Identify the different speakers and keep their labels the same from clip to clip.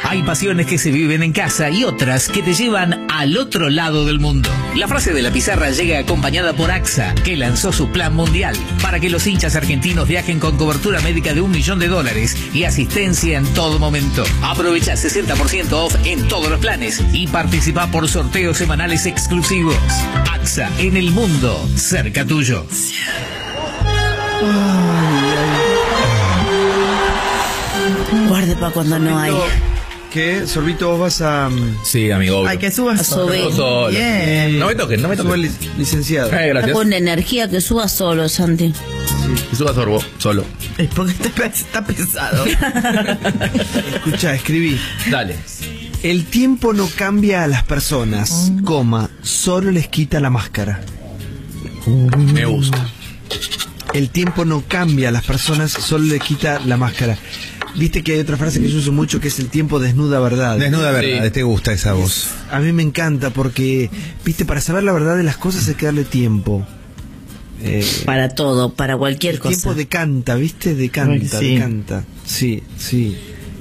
Speaker 1: Hay pasiones que se viven en casa y otras que te llevan al otro lado del mundo. La frase de la pizarra llega acompañada por AXA, que lanzó su plan mundial para que los hinchas argentinos viajen con cobertura médica de $1 millón y asistencia en todo momento. Aprovecha 60% off en todos los planes y participa por sorteos semanales exclusivos. AXA, en el mundo, cerca tuyo.
Speaker 2: Guarde para cuando no hay.
Speaker 3: ¿Qué? Sorbito, vos vas a...
Speaker 4: Sí, amigo.
Speaker 5: Ay, que subas
Speaker 2: solo.
Speaker 5: Bien.
Speaker 4: No me toques.
Speaker 3: Suba licenciado.
Speaker 4: Gracias.
Speaker 2: Está con energía, que suba solo, Santi.
Speaker 4: Que suba sorbo, solo.
Speaker 5: Es porque está pesado.
Speaker 3: Escucha, escribí.
Speaker 4: Dale.
Speaker 3: El tiempo no cambia a las personas, solo les quita la máscara.
Speaker 4: Me gusta.
Speaker 3: El tiempo no cambia a las personas, solo les quita la máscara. Viste que hay otra frase que yo uso mucho, que es el tiempo desnuda verdad.
Speaker 6: Desnuda verdad,
Speaker 4: Sí.
Speaker 6: te gusta esa voz.
Speaker 3: A mí me encanta porque, viste, para saber la verdad de las cosas hay que darle tiempo.
Speaker 2: Para todo, para cualquier
Speaker 3: El
Speaker 2: cosa.
Speaker 3: tiempo decanta, ¿viste? Decanta,
Speaker 5: Sí.
Speaker 3: decanta. Sí, sí.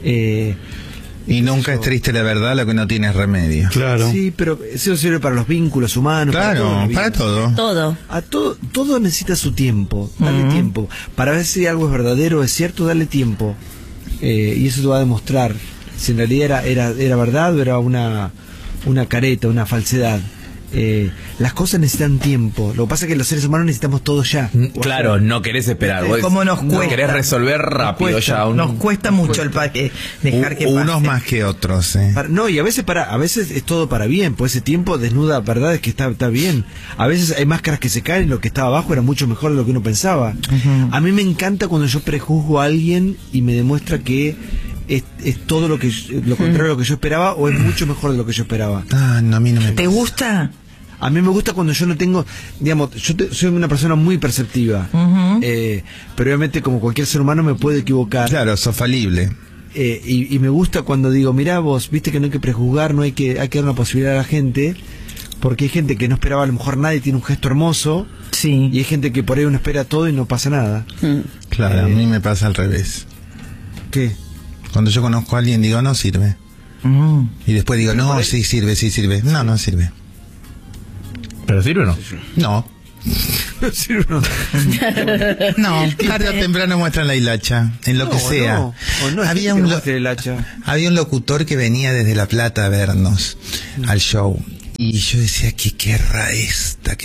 Speaker 6: Y nunca es triste la verdad, lo que no tiene es remedio.
Speaker 7: Claro.
Speaker 3: Sí, pero eso sirve para los vínculos humanos.
Speaker 6: Claro,
Speaker 3: para todo.
Speaker 2: Todo.
Speaker 3: A todo necesita su tiempo. Dale tiempo. Para ver si algo es verdadero o es cierto, dale tiempo. Y eso te va a demostrar si en realidad era verdad o era una careta, una falsedad. Las cosas necesitan tiempo. Lo que pasa es que los seres humanos necesitamos todo ya.
Speaker 4: Claro, no querés esperar. Vos
Speaker 5: ¿Cómo nos cuesta?
Speaker 4: querés resolver rápido
Speaker 3: cuesta.
Speaker 4: ya.
Speaker 5: Nos cuesta mucho el dejar que pase.
Speaker 6: Unos más que otros,
Speaker 3: No, y a veces es todo para bien, pues ese tiempo desnuda verdad es que está bien. A veces hay máscaras que se caen y lo que estaba abajo era mucho mejor de lo que uno pensaba. A mí me encanta cuando yo prejuzgo a alguien y me demuestra que es todo lo contrario de lo que yo esperaba o es mucho mejor de lo que yo esperaba.
Speaker 6: Ah, no, a mí no me
Speaker 5: ¿Te
Speaker 6: pasa.
Speaker 5: gusta?
Speaker 3: A mí me gusta cuando yo no tengo, digamos, soy una persona muy perceptiva, pero obviamente como cualquier ser humano me puedo equivocar.
Speaker 6: Claro, sos falible.
Speaker 3: Y me gusta cuando digo, mirá vos, viste que no hay que prejuzgar, hay que dar una posibilidad a la gente, porque hay gente que no esperaba a lo mejor nada y tiene un gesto hermoso,
Speaker 5: Sí.
Speaker 3: y hay gente que por ahí uno espera todo y no pasa nada.
Speaker 6: Claro, a mí me pasa al revés.
Speaker 3: ¿Qué?
Speaker 6: Cuando yo conozco a alguien digo, no sirve. Y después digo, no, sí sirve. No, no sirve.
Speaker 4: ¿Pero sirve o no?
Speaker 6: No.
Speaker 3: Sí, uno-
Speaker 6: No, tarde o temprano muestran la hilacha, en lo que sea.
Speaker 3: o no, es
Speaker 6: había,
Speaker 3: que
Speaker 6: un
Speaker 3: no muestre el hacha.
Speaker 6: había un locutor que venía desde La Plata a vernos al show. Y yo decía, ¿qué querrá esta?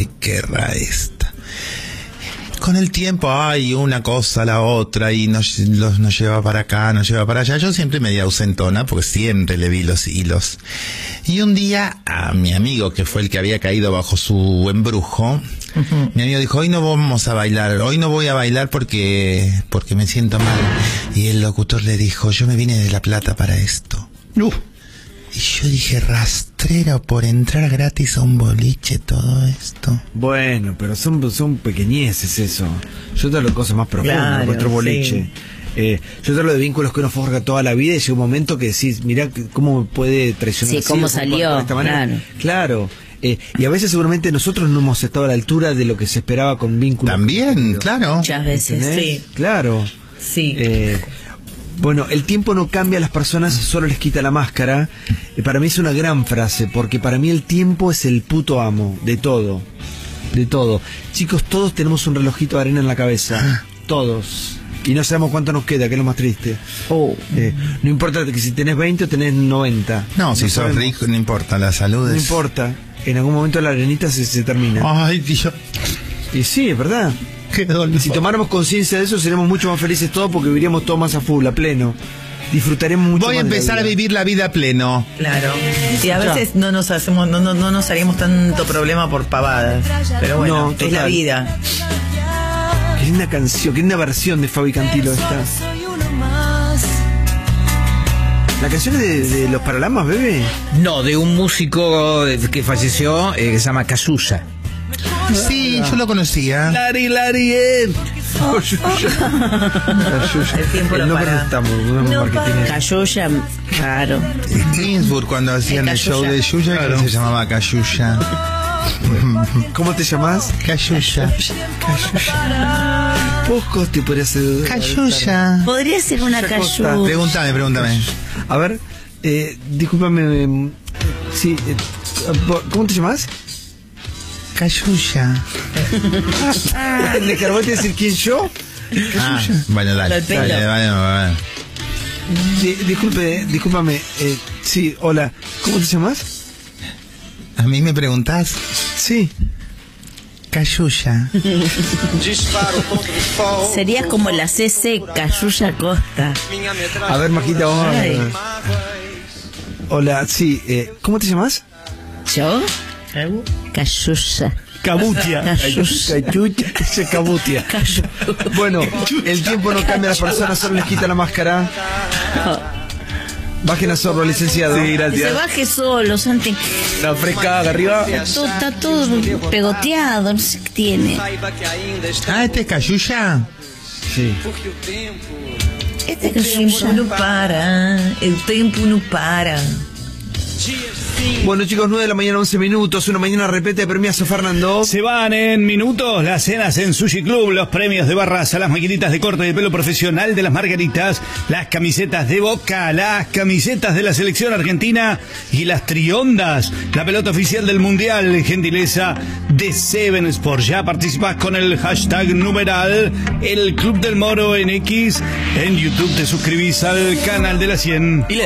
Speaker 6: Con el tiempo hay una cosa, la otra, y nos lleva para acá, nos lleva para allá. Yo siempre media ausentona, porque siempre le vi los hilos. Y un día a mi amigo, que fue el que había caído bajo su embrujo, mi amigo dijo, hoy no vamos a bailar, hoy no voy a bailar porque me siento mal. Y el locutor le dijo, yo me vine de La Plata para esto. Y yo dije, rastrero por entrar gratis a un boliche, todo esto.
Speaker 3: Bueno, pero son pequeñeces eso. Yo te hablo de cosas más profundas,
Speaker 5: Claro,
Speaker 3: otro boliche.
Speaker 5: sí.
Speaker 3: Yo te hablo de vínculos que uno forja toda la vida y llega un momento que decís, mirá cómo me puede traicionar.
Speaker 2: Sí,
Speaker 3: así,
Speaker 2: cómo
Speaker 3: o
Speaker 2: salió,
Speaker 3: de esta manera.
Speaker 2: claro.
Speaker 3: Claro. Y a veces seguramente nosotros no hemos estado a la altura de lo que se esperaba con vínculos.
Speaker 6: También, claro.
Speaker 2: Muchas veces.
Speaker 3: ¿Entendés?
Speaker 5: Sí.
Speaker 3: Claro.
Speaker 5: Sí.
Speaker 3: Bueno, el tiempo no cambia a las personas, solo les quita la máscara. Para mí es una gran frase, porque para mí el tiempo es el puto amo de todo. De todo. Chicos, todos tenemos un relojito de arena en la cabeza. Todos. Y no sabemos cuánto nos queda, que es lo más triste. No importa que si tenés 20 o tenés 90.
Speaker 6: No, si sos
Speaker 3: sabemos.
Speaker 6: rico, no importa, la salud
Speaker 3: No
Speaker 6: es...
Speaker 3: importa. En algún momento la arenita se termina.
Speaker 6: Ay, Dios,
Speaker 3: Y sí, es verdad.
Speaker 6: qué dolor.
Speaker 3: Si tomáramos conciencia de eso, seríamos mucho más felices todos porque viviríamos todos más a full, a pleno. Disfrutaremos mucho
Speaker 6: Voy a
Speaker 3: más de la
Speaker 6: empezar a
Speaker 3: vida.
Speaker 6: vivir la vida a pleno.
Speaker 5: Claro. Y a veces no nos haríamos tanto problema por pavadas. Pero bueno,
Speaker 3: No,
Speaker 5: es la
Speaker 3: total.
Speaker 5: vida.
Speaker 3: Qué linda canción, qué linda versión de Fabi Cantilo esta. ¿La canción es de Los Paralamas, bebé?
Speaker 1: No, de un músico que falleció, que se llama Casusa.
Speaker 6: Sí, yo lo conocía.
Speaker 3: Lari,
Speaker 5: El tiempo lo
Speaker 3: nombre
Speaker 5: para.
Speaker 3: no estamos, no marketing.
Speaker 2: Cayuya, claro.
Speaker 6: Ginsburg, cuando hacían el show de Yuya, que se llamaba Cayuya.
Speaker 3: ¿Cómo te llamás?
Speaker 6: Cayuya.
Speaker 3: Vos, Costi, podrías ser...
Speaker 6: Cayuya.
Speaker 2: Podría ser una
Speaker 3: Ya costa.
Speaker 2: cayuya.
Speaker 6: Pregúntame.
Speaker 3: A ver, Discúlpame. Sí. ¿Cómo te llamas?
Speaker 6: Cayuya.
Speaker 3: ¿Le acabaste de decir quién yo?
Speaker 6: Bueno, dale.
Speaker 2: Lo del pelo.
Speaker 6: Vale.
Speaker 3: Sí, discúlpame. Sí, hola. ¿Cómo te llamas?
Speaker 6: ¿A mí me preguntás?
Speaker 3: Sí.
Speaker 6: Cayuya.
Speaker 2: Sería como la CC Cayuya Costa.
Speaker 3: A ver, Majita, vamos a ver.
Speaker 2: Ay.
Speaker 3: Hola, sí. ¿Cómo te llamas?
Speaker 2: ¿Yo? Cayuya.
Speaker 3: Cabutia.
Speaker 2: Cayuya.
Speaker 3: Cabutia. Bueno, el tiempo no cambia a las personas, solo les quita la máscara. Bajen a Zorro, licenciado.
Speaker 4: Sí,
Speaker 2: Que se
Speaker 4: gracias.
Speaker 2: baje solo, Santi.
Speaker 4: La fresca acá arriba.
Speaker 2: Está todo pegoteado, no sé qué tiene.
Speaker 6: Ah, ¿este es Cayuya?
Speaker 3: Sí.
Speaker 2: Este
Speaker 5: El tiempo no para, el tiempo no para.
Speaker 3: Bueno, chicos, 9 de la mañana, 11 minutos. Una mañana repete de premiazo, Fernando.
Speaker 7: Se van en minutos las cenas en Sushi Club, los premios de barras a las maquinitas de corte de pelo profesional de las Margaritas, las camisetas de Boca, las camisetas de la selección argentina y las triondas, la pelota oficial del Mundial, gentileza de Seven Sports. Ya participás con el hashtag numeral El Club del Moro en X. En YouTube te suscribís al canal de la 100.